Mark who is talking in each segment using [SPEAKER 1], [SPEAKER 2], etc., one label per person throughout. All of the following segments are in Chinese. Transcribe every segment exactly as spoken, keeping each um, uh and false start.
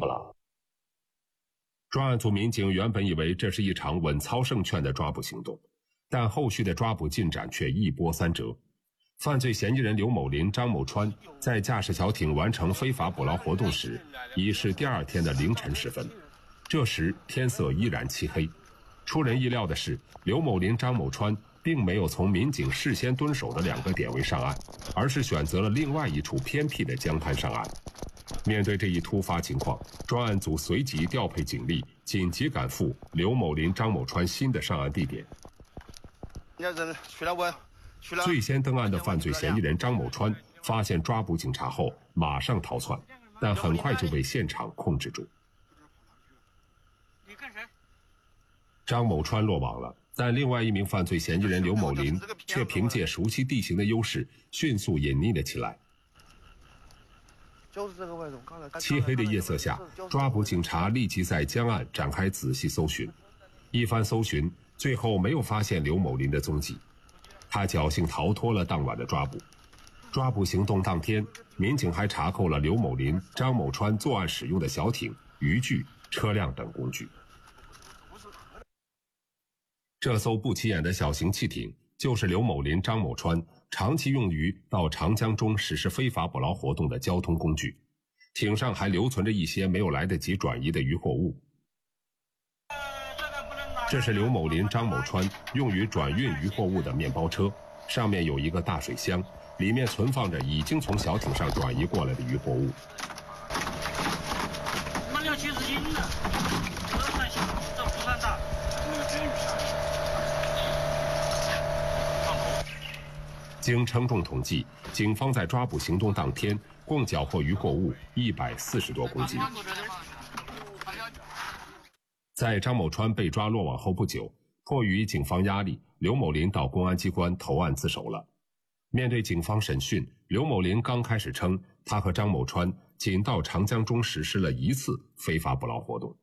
[SPEAKER 1] 捕捞。专案组民警原本以为这是一场稳操胜券的抓捕行动，但后续的抓捕进展却一波三折。犯罪嫌疑人刘某林、张某川在驾驶小艇完成非法捕捞活动时，已是第二天的凌晨时分。这时天色依然漆黑。出人意料的是，刘某林、张某川并没有从民警事先蹲守的两个点位上岸，而是选择了另外一处偏僻的江滩上岸。面对这一突发情况，专案组随即调配警力，紧急赶赴刘某林、张某川新的上岸地点。最先登岸的犯罪嫌疑人张某川发现抓捕警察后马上逃窜，但很快就被现场控制住。张某川落网了，但另外一名犯罪嫌疑人刘某林却凭借熟悉地形的优势迅速隐匿了起来。漆黑的夜色下，抓捕警察立即在江岸展开仔细搜寻。一番搜寻，最后没有发现刘某林的踪迹，他侥幸逃脱了当晚的抓捕。抓捕行动当天，民警还查扣了刘某林、张某川作案使用的小艇、渔具、车辆等工具。这艘不起眼的小型汽艇就是刘某林、张某川长期用于到长江中实施非法捕捞活动的交通工具，艇上还留存着一些没有来得及转移的渔获物。这是刘某林、张某川用于转运渔获物的面包车，上面有一个大水箱，里面存放着已经从小艇上转移过来的渔获物。
[SPEAKER 2] 我们两七十斤了，这算小，这不算大。那个真鱼啥？
[SPEAKER 1] 经称重统计，警方在抓捕行动当天共缴获渔获物一百四十多公斤。在张某川被抓落网后不久，迫于警方压力，刘某林到公安机关投案自首了。面对警方审讯，刘某林刚开始称，他和张某川仅到长江中实施了一次非法捕捞活动。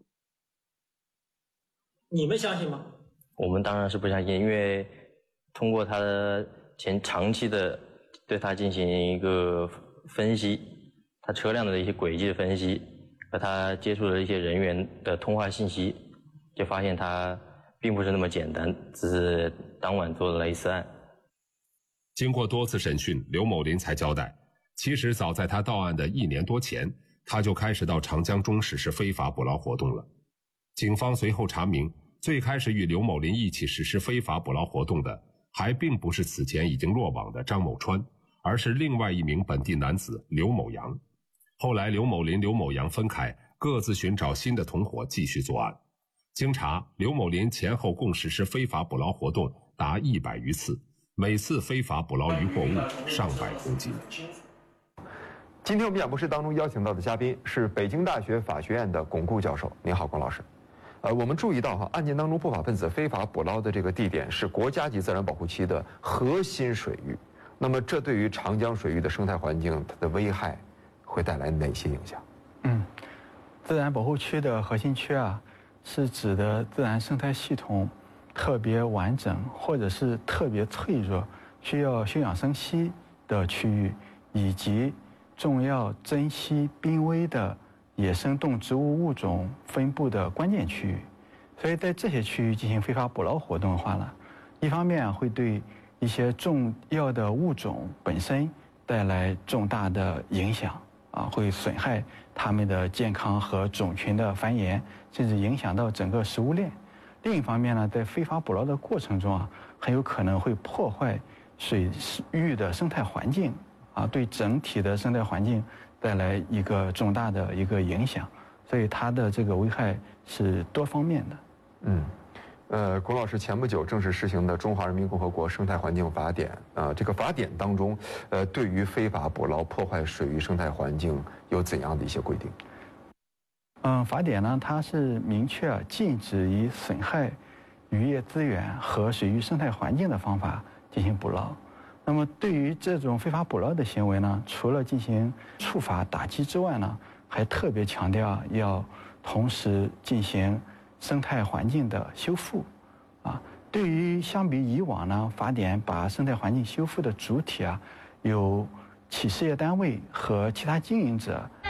[SPEAKER 3] 你们相信吗？
[SPEAKER 4] 我们当然是不相信，因为通过他的前长期的对他进行一个分析，他车辆的一些轨迹的分析，和他接触的一些人员的通话信息，就发现他并不是那么简单，只是当晚做了一次案。
[SPEAKER 1] 经过多次审讯，刘某林才交代，其实早在他到案的一年多前，他就开始到长江中实施非法捕捞活动了。警方随后查明，最开始与刘某林一起实施非法捕捞活动的还并不是此前已经落网的张某川，而是另外一名本地男子刘某阳。后来刘某林、刘某阳分开，各自寻找新的同伙继续作案。经查，刘某林前后共实施非法捕捞活动达一百余次，每次非法捕捞渔获物上百公斤。
[SPEAKER 5] 今天我们演播室当中邀请到的嘉宾是北京大学法学院的龚固教授。您好，龚老师。呃，我们注意到哈，案件当中不法分子非法捕捞的这个地点是国家级自然保护区的核心水域。那么，这对于长江水域的生态环境，它的危害会带来哪些影响？
[SPEAKER 6] 嗯，自然保护区的核心区啊，是指的自然生态系统特别完整或者是特别脆弱，需要休养生息的区域，以及重要珍稀濒危的野生动植物物种分布的关键区域。所以在这些区域进行非法捕捞活动的话呢，一方面会对一些重要的物种本身带来重大的影响啊，会损害它们的健康和种群的繁衍，甚至影响到整个食物链。另一方面呢，在非法捕捞的过程中啊，很有可能会破坏水域的生态环境啊，对整体的生态环境带来一个重大的一个影响，所以它的这个危害是多方面的。
[SPEAKER 5] 嗯，呃，龚老师前不久正式实行的《中华人民共和国生态环境法典》啊、呃，这个法典当中，呃，对于非法捕捞破坏水域生态环境有怎样的一些规定？
[SPEAKER 6] 嗯，法典呢，它是明确禁止以损害渔业资源和水域生态环境的方法进行捕捞。那么，对于这种非法捕捞的行为呢，除了进行处罚打击之外呢，还特别强调要同时进行生态环境的修复。啊，对于相比以往呢，法典把生态环境修复的主体啊，由企事业单位和其他经营者